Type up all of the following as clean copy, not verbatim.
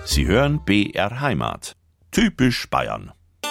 Sie hören BR Heimat. Typisch Bayern.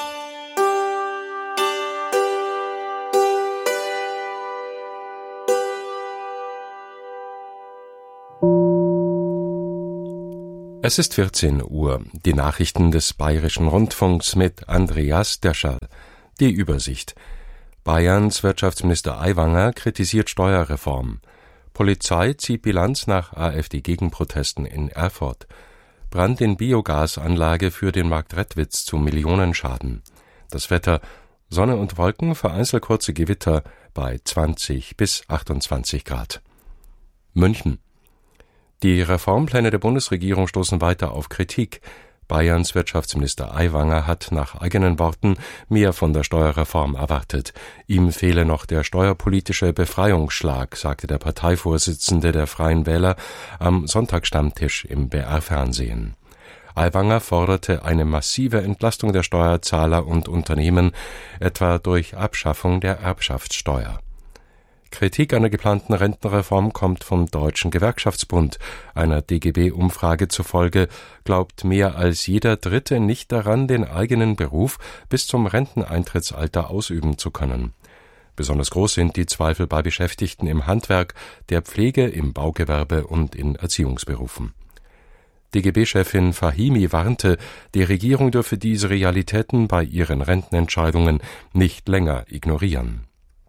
Es ist 14 Uhr. Die Nachrichten des Bayerischen Rundfunks mit Andreas Döscherl. Die Übersicht. Bayerns Wirtschaftsminister Aiwanger kritisiert Steuerreform. Polizei zieht Bilanz nach AfD-Gegenprotesten in Erfurt. Brand in Biogasanlage für den Marktredwitz zu Millionenschaden. Das Wetter: Sonne und Wolken, vereinzelt kurze Gewitter bei 20 bis 28 Grad. München. Die Reformpläne der Bundesregierung stoßen weiter auf Kritik. Bayerns Wirtschaftsminister Aiwanger hat nach eigenen Worten mehr von der Steuerreform erwartet. Ihm fehle noch der steuerpolitische Befreiungsschlag, sagte der Parteivorsitzende der Freien Wähler am Sonntagsstammtisch im BR-Fernsehen. Aiwanger forderte eine massive Entlastung der Steuerzahler und Unternehmen, etwa durch Abschaffung der Erbschaftssteuer. Kritik an der geplanten Rentenreform kommt vom Deutschen Gewerkschaftsbund. Einer DGB-Umfrage zufolge glaubt mehr als jeder Dritte nicht daran, den eigenen Beruf bis zum Renteneintrittsalter ausüben zu können. Besonders groß sind die Zweifel bei Beschäftigten im Handwerk, der Pflege, im Baugewerbe und in Erziehungsberufen. DGB-Chefin Fahimi warnte, die Regierung dürfe diese Realitäten bei ihren Rentenentscheidungen nicht länger ignorieren.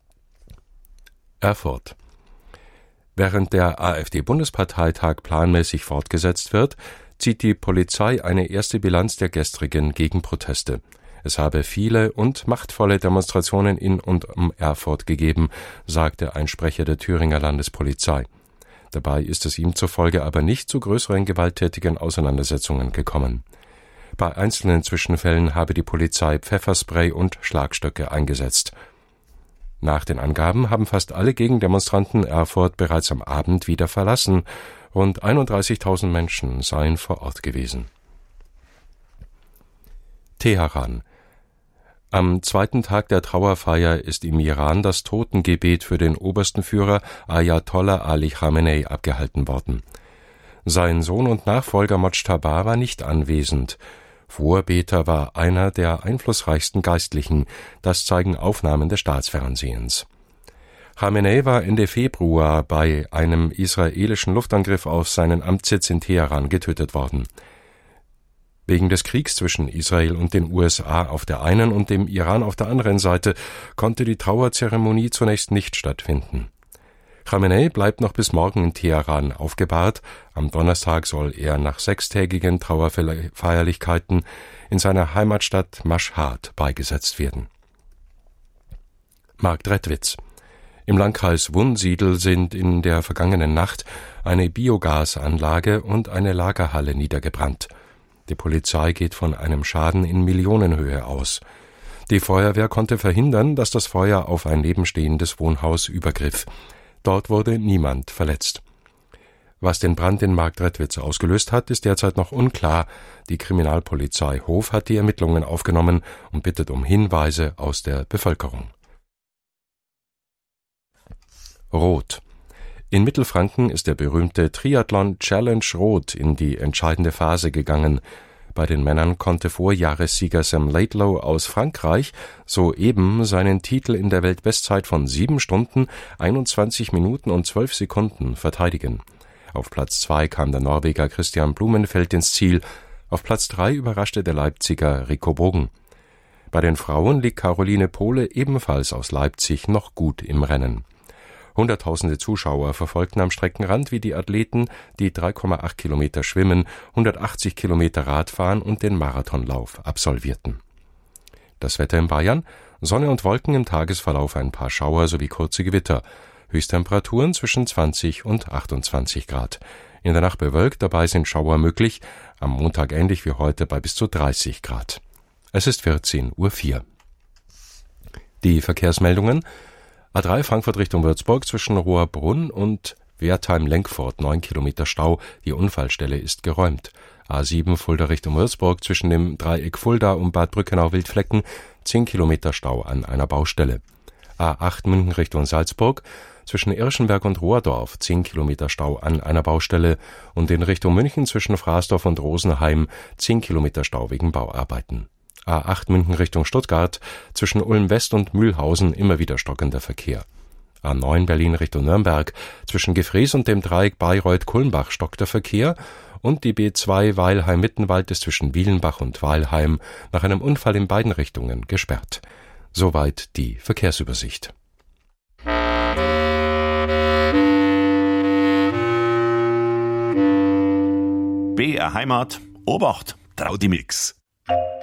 Erfurt. Während der AfD-Bundesparteitag planmäßig fortgesetzt wird, zieht die Polizei eine erste Bilanz der gestrigen Gegenproteste. Es habe viele und machtvolle Demonstrationen in und um Erfurt gegeben, sagte ein Sprecher der Thüringer Landespolizei. Dabei ist es ihm zufolge aber nicht zu größeren gewalttätigen Auseinandersetzungen gekommen. Bei einzelnen Zwischenfällen habe die Polizei Pfefferspray und Schlagstöcke eingesetzt. Nach den Angaben haben fast alle Gegendemonstranten Erfurt bereits am Abend wieder verlassen. Rund 31.000 Menschen seien vor Ort gewesen. Teheran. Am zweiten Tag der Trauerfeier ist im Iran das Totengebet für den obersten Führer Ayatollah Ali Khamenei abgehalten worden. Sein Sohn und Nachfolger Mojtaba war nicht anwesend. Vorbeter war einer der einflussreichsten Geistlichen, das zeigen Aufnahmen des Staatsfernsehens. Khamenei war Ende Februar bei einem israelischen Luftangriff auf seinen Amtssitz in Teheran getötet worden. Wegen des Kriegs zwischen Israel und den USA auf der einen und dem Iran auf der anderen Seite konnte die Trauerzeremonie zunächst nicht stattfinden. Khamenei bleibt noch bis morgen in Teheran aufgebahrt. Am Donnerstag soll er nach 6-tägigen Trauerfeierlichkeiten in seiner Heimatstadt Maschhad beigesetzt werden. Marktredwitz. Im Landkreis Wunsiedel sind in der vergangenen Nacht eine Biogasanlage und eine Lagerhalle niedergebrannt. Die Polizei geht von einem Schaden in Millionenhöhe aus. Die Feuerwehr konnte verhindern, dass das Feuer auf ein nebenstehendes Wohnhaus übergriff. Dort wurde niemand verletzt. Was den Brand in Marktredwitz ausgelöst hat, ist derzeit noch unklar. Die Kriminalpolizei Hof hat die Ermittlungen aufgenommen und bittet um Hinweise aus der Bevölkerung. Rot. In Mittelfranken ist der berühmte Triathlon Challenge Rot in die entscheidende Phase gegangen. Bei den Männern konnte Vorjahressieger Sam Laidlow aus Frankreich soeben seinen Titel in der Weltbestzeit von 7 Stunden, 21 Minuten und 12 Sekunden verteidigen. Auf Platz 2 kam der Norweger Christian Blumenfeld ins Ziel. Auf Platz 3 überraschte der Leipziger Rico Bogen. Bei den Frauen liegt Caroline Pohle ebenfalls aus Leipzig noch gut im Rennen. Hunderttausende Zuschauer verfolgten am Streckenrand, wie die Athleten die 3,8 Kilometer schwimmen, 180 Kilometer Radfahren und den Marathonlauf absolvierten. Das Wetter in Bayern: Sonne und Wolken, im Tagesverlauf ein paar Schauer sowie kurze Gewitter. Höchsttemperaturen zwischen 20 und 28 Grad. In der Nacht bewölkt, dabei sind Schauer möglich, am Montag ähnlich wie heute bei bis zu 30 Grad. Es ist 14:04 Uhr. Die Verkehrsmeldungen: A3 Frankfurt Richtung Würzburg zwischen Rohrbrunn und Wertheim-Lenkfurt 9 Kilometer Stau, die Unfallstelle ist geräumt. A7 Fulda Richtung Würzburg zwischen dem Dreieck Fulda und Bad Brückenau-Wildflecken 10 Kilometer Stau an einer Baustelle. A8 München Richtung Salzburg zwischen Irschenberg und Rohrdorf 10 Kilometer Stau an einer Baustelle und in Richtung München zwischen Fraßdorf und Rosenheim 10 Kilometer Stau wegen Bauarbeiten. A8 München Richtung Stuttgart zwischen Ulm West und Mühlhausen immer wieder stockender Verkehr. A9 Berlin Richtung Nürnberg zwischen Gefrees und dem Dreieck Bayreuth-Kulmbach stockt der Verkehr und die B2 Weilheim-Mittenwald ist zwischen Wielenbach und Weilheim nach einem Unfall in beiden Richtungen gesperrt. Soweit die Verkehrsübersicht. BR Heimat, Obacht, Traudimix.